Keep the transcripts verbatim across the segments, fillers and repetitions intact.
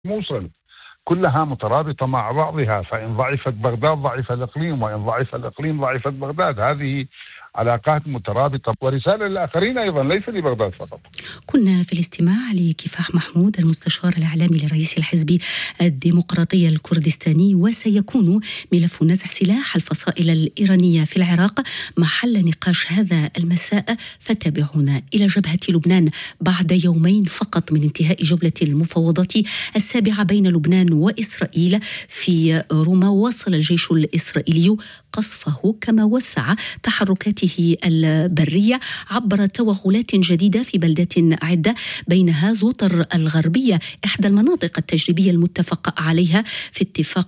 موصل، كلها مترابطة مع بعضها، فإن ضعفت بغداد ضعف الإقليم، وإن ضعف الإقليم ضعفت بغداد. هذه علاقات مترابطة، ورسالة للآخرين أيضا ليس لبغداد فقط. كنا في الاستماع لكفاح محمود المستشار الإعلامي لرئيس الحزب الديمقراطي الكردستاني. وسيكون ملف نزع سلاح الفصائل الإيرانية في العراق محل نقاش هذا المساء، فتابعونا. إلى جبهة لبنان بعد يومين فقط من انتهاء جولة المفاوضات السابعة بين لبنان وإسرائيل في روما، واصل الجيش الإسرائيلي قصفه كما وسع تحركاته البرية عبر توغلات جديدة في بلدات عدة، بينها زوطر الغربية إحدى المناطق التجريبية المتفق عليها في اتفاق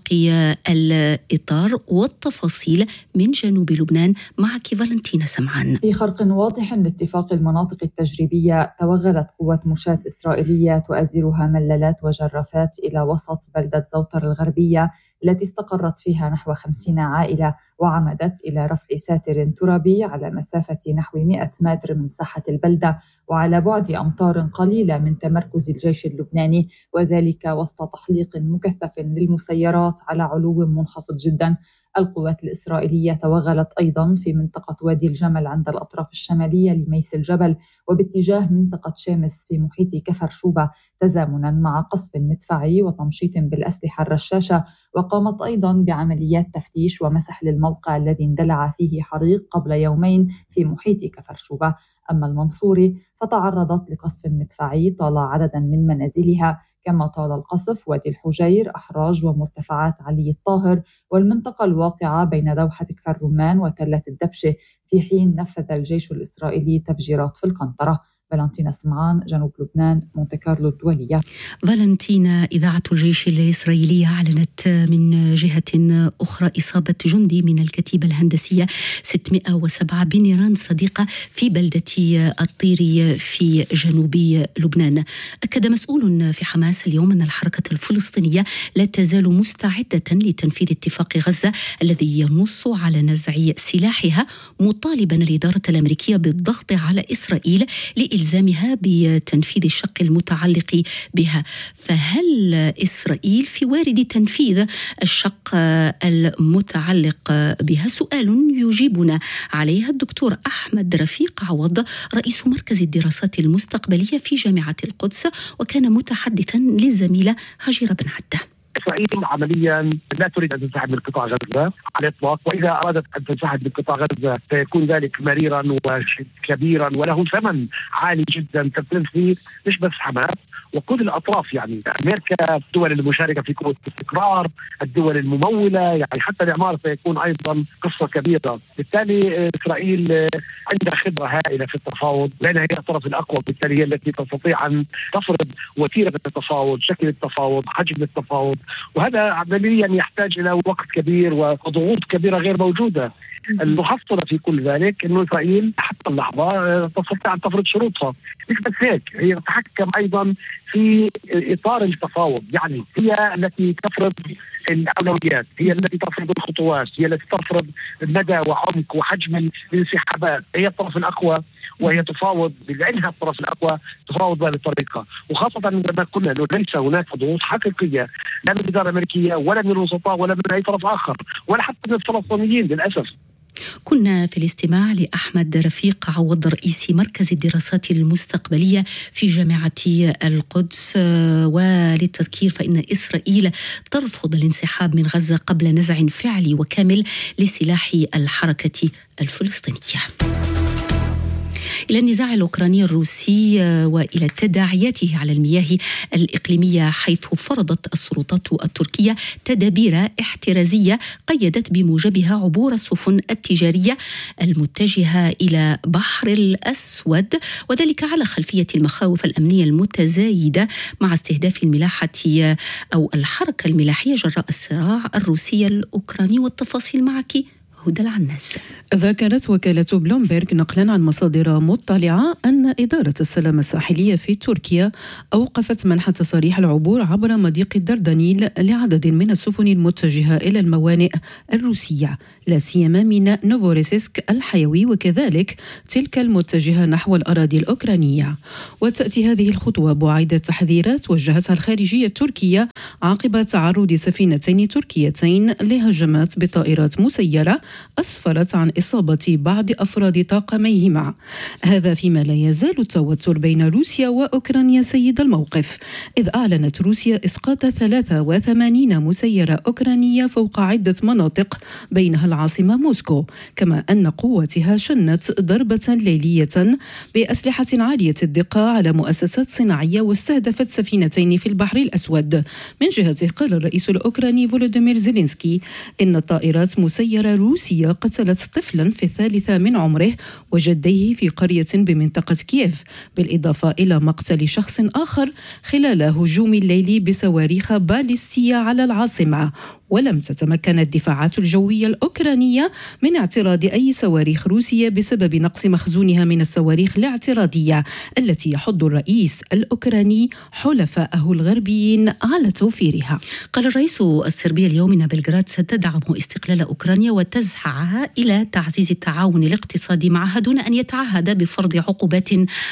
الإطار. والتفاصيل من جنوب لبنان معك فالنتينا سمعان. في خرق واضح لاتفاق المناطق التجريبية، توغلت قوة مشاة إسرائيلية تؤزرها ملالات وجرافات إلى وسط بلدة زوطر الغربية التي استقرت فيها نحو خمسين عائلة، وعمدت إلى رفع ساتر ترابي على مسافة نحو مئة متر من ساحة البلدة، وعلى بعد أمتار قليلة من تمركز الجيش اللبناني، وذلك وسط تحليق مكثف للمسيرات على علو منخفض جدا. القوات الإسرائيلية توغلت أيضا في منطقة وادي الجمل عند الأطراف الشمالية لميس الجبل، وباتجاه منطقة شامس في محيط كفر شوبة، تزامنا مع قصف مدفعي وتمشيط بالأسلحة الرشاشة. وقامت أيضا بعمليات تفتيش ومسح للموقع الذي اندلع فيه حريق قبل يومين في محيط كفر شوبة. أما المنصوري فتعرضت لقصف مدفعي طال عددا من منازلها، كما طال القصف وادي الحجير، أحراج ومرتفعات علي الطاهر، والمنطقة الواقعة بين دوحة كفر رمان وتلة الدبشة، في حين نفذ الجيش الإسرائيلي تفجيرات في القنطرة. فالنتينا سمعان، جنوب لبنان، مونتي كارلو الدولية. فالنتينا، إذاعة الجيش الإسرائيلي أعلنت من جهة أخرى إصابة جندي من الكتيبة الهندسية ستمائة وسبعة بنيران صديقة في بلدة الطيري في جنوب لبنان. أكد مسؤول في حماس اليوم أن الحركة الفلسطينية لا تزال مستعدة لتنفيذ اتفاق غزة الذي ينص على نزع سلاحها، مطالبا الإدارة الأمريكية بالضغط على إسرائيل لإلزامها بتنفيذ الشق المتعلق بها. فهل إسرائيل في وارد تنفيذ الشق المتعلق بها؟ سؤال يجيبنا عليها الدكتور أحمد رفيق عوض، رئيس مركز الدراسات المستقبلية في جامعة القدس، وكان متحدثا للزميلة هاجرة بن عدة. إسرائيل عمليا لا تريد أن تنسحب من قطاع غزة على الإطلاق، وإذا أرادت أن تنسحب من قطاع غزة سيكون ذلك مريرا وكبيرا وله ثمن عالي جدا تبذل فيه مش بس حماس وكل الأطراف، يعني أمريكا، الدول المشاركة في قوة الاستقرار، الدول الممولة، يعني حتى الإعمار سيكون أيضا قصة كبيرة. بالتالي إسرائيل عندها خبرة هائلة في التفاوض، لأنها هي الطرف الأقوى، بالتالي هي التي تستطيع أن تفرض وتيرة التفاوض، شكل التفاوض، حجم التفاوض، وهذا عمليا يحتاج إلى وقت كبير وضغوط كبيرة غير موجودة. المحصلة في كل ذلك أنه إسرائيل حتى اللحظة تستطيع أن تفرض شروطها، مش بس هيك، هي تتحكم أيضا في إطار التفاوض، يعني هي التي تفرض الأولويات، هي التي تفرض الخطوات، هي التي تفرض مدى وعمق وحجم الانسحابات، هي الطرف الأقوى وهي تفاوض، لأنها الطرف الأقوى تفاوض بهذه الطريقة. وخاصة عندما قلنا أنه ليس هناك ضغوط حقيقية لا من الإدارة الأمريكية ولا من الوسطاء ولا من أي طرف آخر ولا حتى من الفلسطينيين للأسف. كنا في الاستماع لأحمد رفيق عوض، رئيس مركز الدراسات المستقبلية في جامعة القدس. وللتذكير فإن إسرائيل ترفض الانسحاب من غزة قبل نزع فعلي وكامل لسلاح الحركة الفلسطينية. إلى النزاع الأوكراني الروسي وإلى تداعياته على المياه الإقليمية، حيث فرضت السلطات التركية تدابير احترازية قيدت بموجبها عبور السفن التجارية المتجهة إلى بحر الأسود، وذلك على خلفية المخاوف الأمنية المتزايدة مع استهداف الملاحة أو الحركة الملاحية جراء الصراع الروسي الأوكراني. والتفاصيل معك هدى العناس. ذكرت وكالة بلومبرغ نقلا عن مصادر مطلعة أن إدارة السلام الساحلية في تركيا أوقفت منح تصاريح العبور عبر مضيق الدردنيل لعدد من السفن المتجهة إلى الموانئ الروسية، لا سيما من نوفوريسيسك الحيوي وكذلك تلك المتجهة نحو الأراضي الأوكرانية. وتأتي هذه الخطوة بعد تحذيرات وجهتها الخارجية التركية عقب تعرض سفينتين تركيتين لهجمات بطائرات مسيرة أسفرت عن إصابة بعض أفراد طاقميهما. هذا فيما لا يزال التوتر بين روسيا وأوكرانيا سيد الموقف، إذ أعلنت روسيا إسقاط ثلاثة وثمانين مسيرة أوكرانية فوق عدة مناطق بينها العاصمة موسكو، كما أن قواتها شنت ضربة ليلية بأسلحة عالية الدقة على مؤسسات صناعية واستهدفت سفينتين في البحر الأسود. من جهته قال الرئيس الأوكراني فولوديمير زيلينسكي إن طائرات مسيرة روسية قتلت طفلا في الثالثة من عمره وجديه في قرية بمنطقة كييف، بالإضافة إلى مقتل شخص آخر خلال هجوم الليل بصواريخ باليستية على العاصمة. ولم تتمكن الدفاعات الجوية الأوكرانية من اعتراض أي صواريخ روسية بسبب نقص مخزونها من الصواريخ الاعتراضية التي يحض الرئيس الأوكراني حلفائه الغربيين على توفيرها. قال الرئيس الصربي اليوم إن بلغراد ستدعم استقلال أوكرانيا وتسعى إلى تعزيز التعاون الاقتصادي معها دون أن يتعهد بفرض عقوبات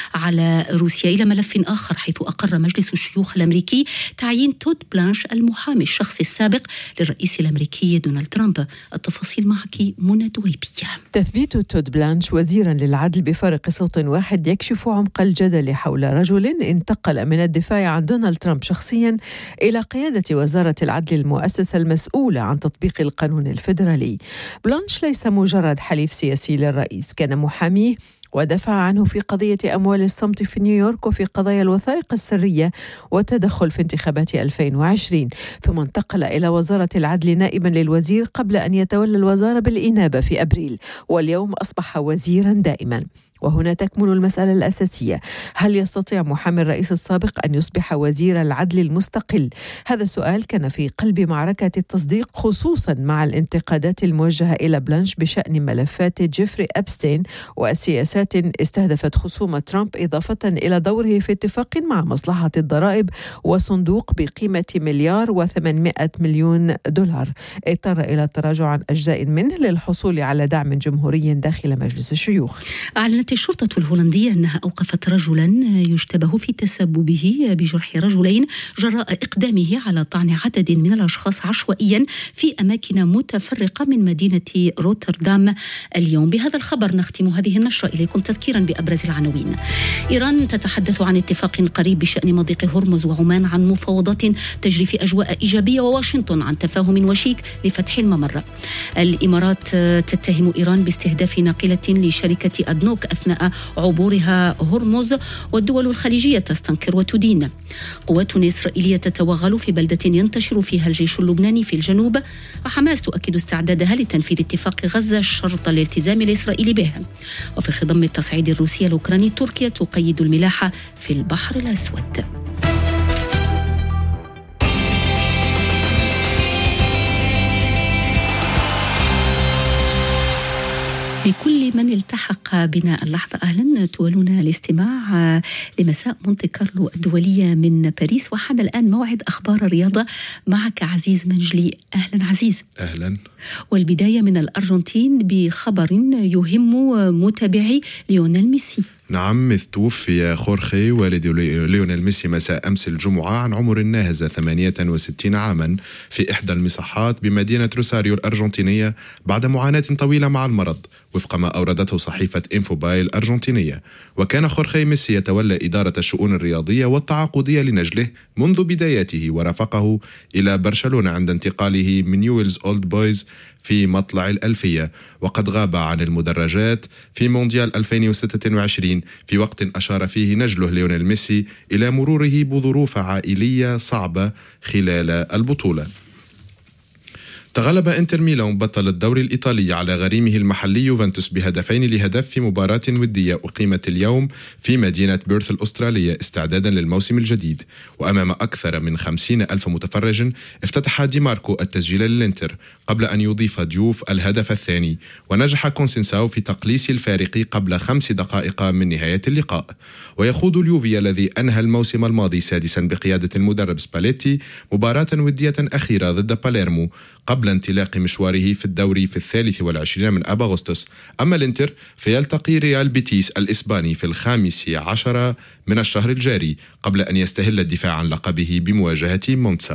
على روسيا. إلى ملف آخر، حيث أقر مجلس الشيوخ الأمريكي تعيين تود بلانش المحامي الشخصي السابق للرئيس الأمريكي دونالد ترامب. التفاصيل معك منى دويبية. تثبيت تود بلانش وزيرا للعدل بفارق صوت واحد يكشف عمق الجدل حول رجل انتقل من الدفاع عن دونالد ترامب شخصيا إلى قيادة وزارة العدل المؤسسة المسؤولة عن تطبيق القانون الفيدرالي. بلانش ليس مجرد حليف سياسي للرئيس، كان محاميه ودفع عنه في قضية أموال الصمت في نيويورك وفي قضايا الوثائق السرية والتدخل في انتخابات ألفين وعشرين، ثم انتقل إلى وزارة العدل نائبا للوزير قبل أن يتولى الوزارة بالإنابة في أبريل، واليوم أصبح وزيرا دائما. وهنا تكمن المسألة الأساسية: هل يستطيع محامي الرئيس السابق أن يصبح وزير العدل المستقل؟ هذا السؤال كان في قلب معركة التصديق، خصوصا مع الانتقادات الموجهة إلى بلانش بشأن ملفات جيفري أبستين وسياسات استهدفت خصوم ترامب، إضافة إلى دوره في اتفاق مع مصلحة الضرائب وصندوق بقيمة مليار وثمانمائة مليون دولار اضطر إلى التراجع عن أجزاء منه للحصول على دعم جمهوري داخل مجلس الشيوخ. أعلنت الشرطة الهولندية أنها أوقفت رجلا يشتبه في تسببه بجرح رجلين جراء إقدامه على طعن عدد من الأشخاص عشوائيا في أماكن متفرقة من مدينة روتردام اليوم. بهذا الخبر نختم هذه النشرة. إليكم تذكيرا بأبرز العناوين. إيران تتحدث عن اتفاق قريب بشأن مضيق هرمز، وعمان عن مفاوضات تجري في أجواء إيجابية، وواشنطن عن تفاهم وشيك لفتح الممر. الإمارات تتهم إيران باستهداف ناقلة لشركة أدنوك أثناء عبورها هرمز، والدول الخليجية تستنكر وتدين. قوات إسرائيلية تتوغل في بلدة ينتشر فيها الجيش اللبناني في الجنوب، وحماس تؤكد استعدادها لتنفيذ اتفاق غزة شرط الالتزام الإسرائيلي به. وفي خضم التصعيد الروسي الأوكراني، تركيا تقيد الملاحة في البحر الأسود. لكل من التحق بنا اللحظة أهلا، تولون الاستماع لمساء مونتي كارلو الدولية من باريس، وحان الآن موعد أخبار الرياضة معك عزيز منجلي. أهلا عزيز. أهلا. والبداية من الأرجنتين بخبر يهم متابعي ليونيل ميسي. نعم، إذ توفي خورخي والد ليونيل ميسي مساء أمس الجمعة عن عمر ناهز ثمانية وستين عاما في إحدى المصحات بمدينة روساريو الأرجنتينية بعد معاناة طويلة مع المرض، وفق ما أوردته صحيفة إنفوباي الأرجنتينية. وكان خورخي ميسي يتولى إدارة الشؤون الرياضية والتعاقدية لنجله منذ بداياته، ورافقه إلى برشلونة عند انتقاله من نيويلز أولد بويز في مطلع الألفية، وقد غاب عن المدرجات في مونديال ألفين وستة وعشرين في وقت أشار فيه نجله ليونيل ميسي إلى مروره بظروف عائلية صعبة خلال البطولة. تغلب انتر ميلان بطل الدوري الإيطالي على غريمه المحلي يوفنتوس بهدفين لهدف في مباراة ودية أقيمت اليوم في مدينة بيرث الأسترالية استعدادا للموسم الجديد. وأمام أكثر من خمسين ألف متفرج افتتح دي ماركو التسجيل للإنتر قبل أن يضيف ديوف الهدف الثاني، ونجح كونسنساو في تقليص الفارق قبل خمس دقائق من نهاية اللقاء. ويخوض اليوفي الذي أنهى الموسم الماضي سادسا بقيادة المدرب سباليتي مباراة ودية أخيرة ضد باليرمو قبل انطلاق مشواره في الدوري في الثالث والعشرين من أب أغسطس. أما الإنتر فيلتقي ريال بيتيس الإسباني في الخامس عشر من الشهر الجاري قبل أن يستهل الدفاع عن لقبه بمواجهة مونتسا.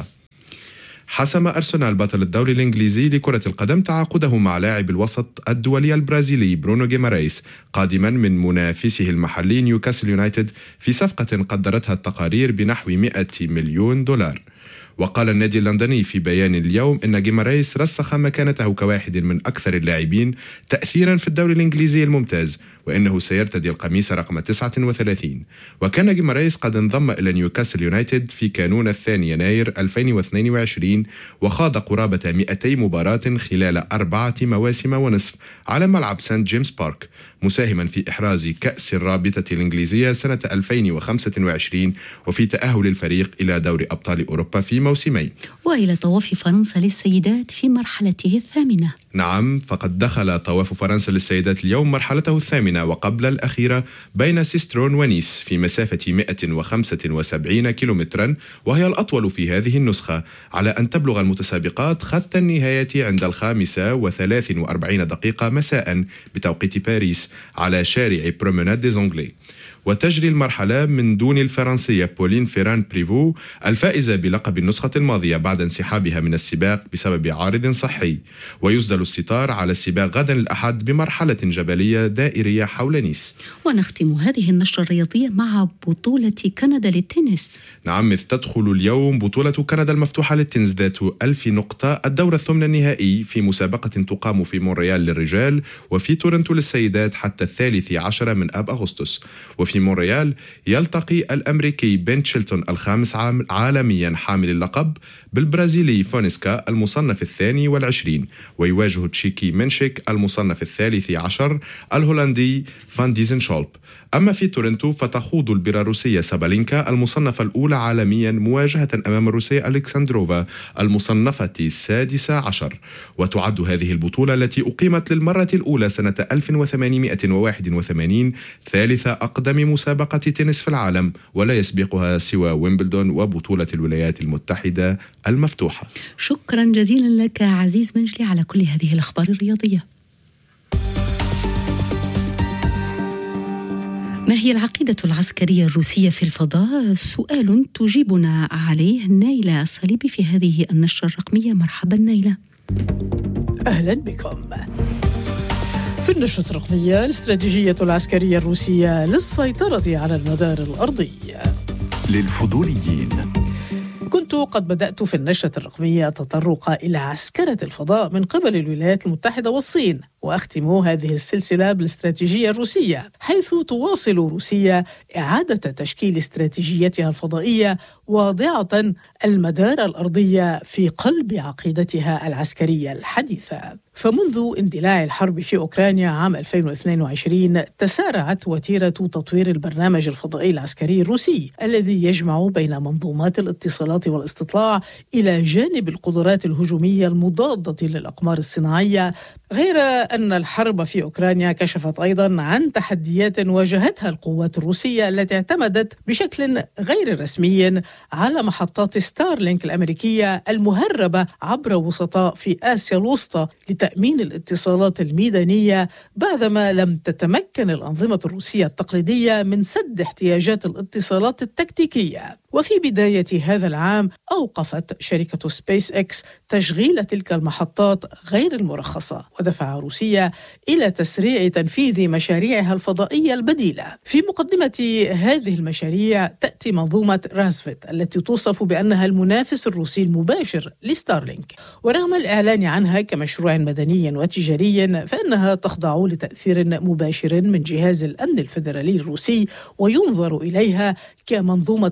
حسم أرسنال بطل الدوري الإنجليزي لكرة القدم تعاقده مع لاعب الوسط الدولي البرازيلي برونو جيمارايس قادما من منافسه المحلي نيوكاسل يونايتد في صفقة قدرتها التقارير بنحو مئة مليون دولار. وقال النادي اللندني في بيان اليوم إن جيمارايس رسخ مكانته كواحد من أكثر اللاعبين تأثيرا في الدوري الإنجليزي الممتاز، وإنه سيرتدي القميص رقم تسعة وثلاثين. وكان جيمارايس قد انضم إلى نيوكاسل يونايتد في كانون الثاني يناير ألفين واثنين وعشرين وخاض قرابة مئتي مباراة خلال أربعة مواسم ونصف على ملعب سانت جيمس بارك، مساهما في إحراز كأس الرابطة الإنجليزية سنة ألفين وخمسة وعشرين وفي تأهل الفريق إلى دوري أبطال أوروبا في موسمين. وإلى طواف فرنسا للسيدات في مرحلته الثامنة. نعم، فقد دخل طواف فرنسا للسيدات اليوم مرحلته الثامنة وقبل الأخيرة بين سيسترون ونيس في مسافة مئة وخمسة وسبعين كيلومترا، وهي الأطول في هذه النسخة، على أن تبلغ المتسابقات خط النهاية عند الخامسة وثلاث وأربعين دقيقة مساء بتوقيت باريس على شارع برومناد دي زونغلي. وتجري المرحلة من دون الفرنسية بولين فيران بريفو الفائزة بلقب النسخة الماضية بعد انسحابها من السباق بسبب عارض صحي. ويسدل الستار على السباق غدا الأحد بمرحلة جبلية دائرية حول نيس. ونختم هذه النشرة الرياضية مع بطولة كندا للتنس. نعم، إذ تدخل اليوم بطولة كندا المفتوحة للتنس ذات ألف نقطة الدور الثمن النهائي في مسابقة تقام في مونريال للرجال وفي تورنتو للسيدات حتى الثالث عشر من آب أغسطس. وفي مونريال يلتقي الأمريكي بن شيلتون الخامس عالميا حامل اللقب بالبرازيلي فونسكا المصنف الثاني والعشرين، ويواجه تشيكي منشيك المصنف الثالث عشر الهولندي فان ديزن شولب. أما في تورنتو فتخوض البيلاروسية سابالينكا المصنفة الأولى عالميا مواجهة أمام الروسية ألكساندروفا المصنفة السادسة عشر. وتعد هذه البطولة التي أقيمت للمرة الأولى سنة ألف وثمانمئة وواحد وثمانين ثالث أقدم مسابقة تنس في العالم، ولا يسبقها سوى ويمبلدون وبطولة الولايات المتحدة المفتوحة. شكرا جزيلا لك عزيز منجلي على كل هذه الأخبار الرياضية. ما هي العقيدة العسكرية الروسية في الفضاء؟ سؤال تجيبنا عليه نايلة الصليبي في هذه النشرة الرقمية. مرحبا نايلة. أهلا بكم. في النشرة الرقمية الاستراتيجية العسكرية الروسية للسيطرة على المدار الأرضي. للفضوليين، كنت قد بدأت في النشرة الرقمية التطرق إلى عسكرة الفضاء من قبل الولايات المتحدة والصين، وأختم هذه السلسلة بالاستراتيجية الروسية، حيث تواصل روسيا إعادة تشكيل استراتيجيتها الفضائية واضعة المدار الأرضية في قلب عقيدتها العسكرية الحديثة. فمنذ اندلاع الحرب في أوكرانيا عام ألفين واثنين وعشرين تسارعت وتيرة تطوير البرنامج الفضائي العسكري الروسي الذي يجمع بين منظومات الاتصالات والاستطلاع إلى جانب القدرات الهجومية المضادة للأقمار الصناعية. غير أن الحرب في أوكرانيا كشفت أيضا عن تحديات واجهتها القوات الروسية التي اعتمدت بشكل غير رسمي على محطات ستارلينك الأمريكية المهربة عبر وسطاء في آسيا الوسطى لتأمين الاتصالات الميدانية، بعدما لم تتمكن الأنظمة الروسية التقليدية من سد احتياجات الاتصالات التكتيكية. وفي بداية هذا العام أوقفت شركة سبيس إكس تشغيل تلك المحطات غير المرخصة، ودفع روسيا إلى تسريع تنفيذ مشاريعها الفضائية البديلة. في مقدمة هذه المشاريع تأتي منظومة راسفيت التي توصف بأنها المنافس الروسي المباشر لستارلينك، ورغم الإعلان عنها كمشروع مدني وتجاري فإنها تخضع لتأثير مباشر من جهاز الأمن الفيدرالي الروسي، وينظر إليها كمنظومة اتصال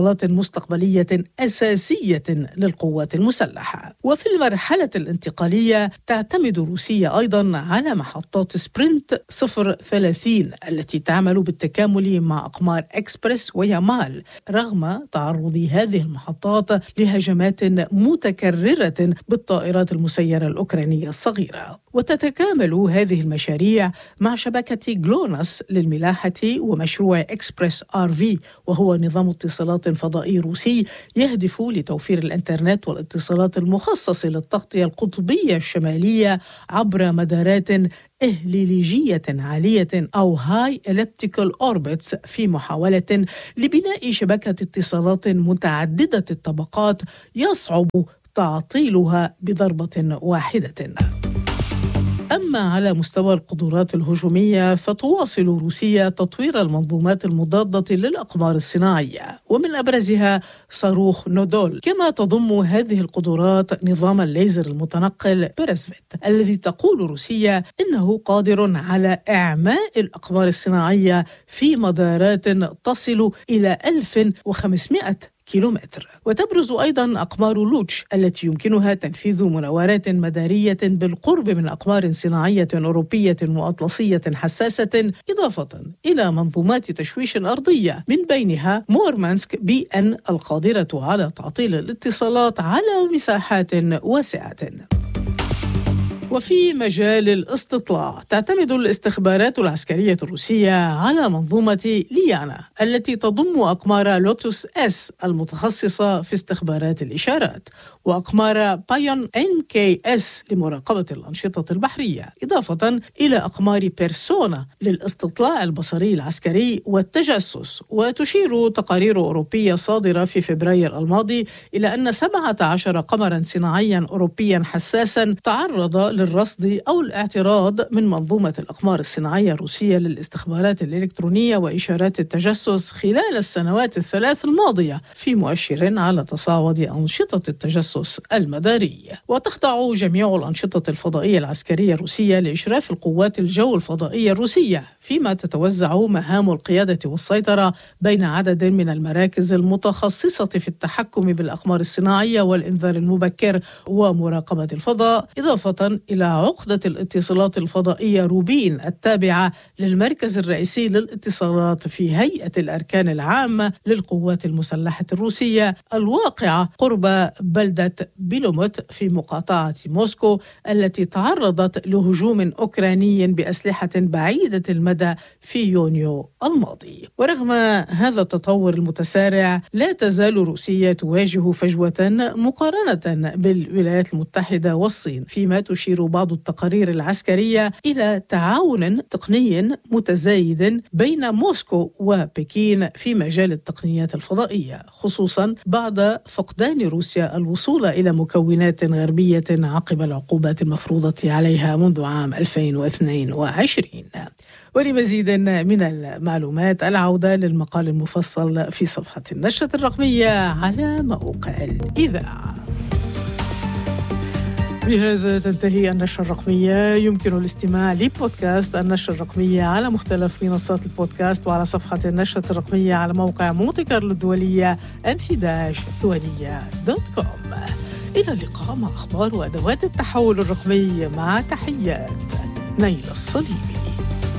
اتصالات مستقبلية أساسية للقوات المسلحة. وفي المرحلة الانتقالية تعتمد روسيا أيضا على محطات سبرنت صفر ثلاثين التي تعمل بالتكامل مع أقمار إكسبرس ويامال، رغم تعرض هذه المحطات لهجمات متكررة بالطائرات المسيرة الأوكرانية الصغيرة. وتتكامل هذه المشاريع مع شبكة جلوناس للملاحة ومشروع إكسبرس آر في، وهو نظام اتصالات فضائي روسي يهدف لتوفير الإنترنت والاتصالات المخصص للتغطية القطبية الشمالية عبر مدارات إهليليجية عالية أو High Elliptical Orbits، في محاولة لبناء شبكة اتصالات متعددة الطبقات يصعب تعطيلها بضربة واحدة. أما على مستوى القدرات الهجومية فتواصل روسيا تطوير المنظومات المضادة للأقمار الصناعية، ومن أبرزها صاروخ نودول، كما تضم هذه القدرات نظام الليزر المتنقل بيرسفيت الذي تقول روسيا إنه قادر على إعماء الأقمار الصناعية في مدارات تصل إلى ألف وخمسمائة كيلومتر. وتبرز أيضا أقمار لوتش التي يمكنها تنفيذ مناورات مدارية بالقرب من أقمار صناعية أوروبية وأطلسية حساسة، إضافة إلى منظومات تشويش أرضية من بينها مورمانسك بي أن القادرة على تعطيل الاتصالات على مساحات واسعة. وفي مجال الاستطلاع تعتمد الاستخبارات العسكرية الروسية على منظومة ليانا التي تضم أقمار لوتوس اس المتخصصة في استخبارات الإشارات، وأقمار بايون إن كي إس لمراقبة الأنشطة البحرية، إضافة إلى أقمار بيرسونا للاستطلاع البصري العسكري والتجسس. وتشير تقارير أوروبية صادرة في فبراير الماضي إلى أن سبعة عشر قمرا صناعيا أوروبيا حساسا تعرض للرصد أو الاعتراض من منظومة الأقمار الصناعية الروسية للاستخبارات الإلكترونية وإشارات التجسس خلال السنوات الثلاث الماضية، في مؤشر على تصاعد أنشطة التجسس المداري. وتخضع جميع الأنشطة الفضائية العسكرية الروسية لإشراف القوات الجو الفضائية الروسية، فيما تتوزع مهام القيادة والسيطرة بين عدد من المراكز المتخصصة في التحكم بالأقمار الصناعية والإنذار المبكر ومراقبة الفضاء، إضافة إلى عقدة الاتصالات الفضائية روبين التابعة للمركز الرئيسي للاتصالات في هيئة الأركان العامة للقوات المسلحة الروسية الواقعة قرب بلدة بيلوموت في مقاطعة موسكو التي تعرضت لهجوم أوكراني بأسلحة بعيدة المدى في يونيو الماضي. ورغم هذا التطور المتسارع لا تزال روسيا تواجه فجوة مقارنة بالولايات المتحدة والصين، فيما تشير بعض التقارير العسكرية إلى تعاون تقني متزايد بين موسكو وبكين في مجال التقنيات الفضائية، خصوصا بعد فقدان روسيا الوصول إلى مكونات غربية عقب العقوبات المفروضة عليها منذ عام ألفين واثنين وعشرين. ولمزيد من المعلومات العودة للمقال المفصل في صفحة النشرة الرقمية على موقع الإذاعة. بهذا تنتهي النشرة الرقمية. يمكن الاستماع لبودكاست النشرة الرقمية على مختلف منصات البودكاست وعلى صفحة النشرة الرقمية على موقع مونتي كارلو الدولية إم سي دولية دوت كوم. إلى اللقاء مع أخبار وأدوات التحول الرقمي، مع تحيات نيل الصليبي.